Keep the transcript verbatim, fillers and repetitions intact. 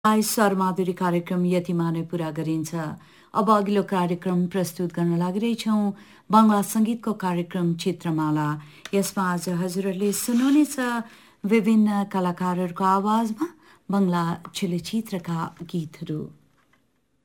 I स्वरमाधुरी कार्यक्रम यतिमा नै पुरा गरिन्छ। अब अघिल्लो कार्यक्रम प्रस्तुत गर्न लागिरहेछौँ बङ्गला सङ्गीतको कार्यक्रम चित्रमाला। यसमा आज हजुरहरूले सुन्नुहुनेछ विभिन्न कलाकारहरूको आवाजमा बङ्गला चलचित्रका गीतहरू।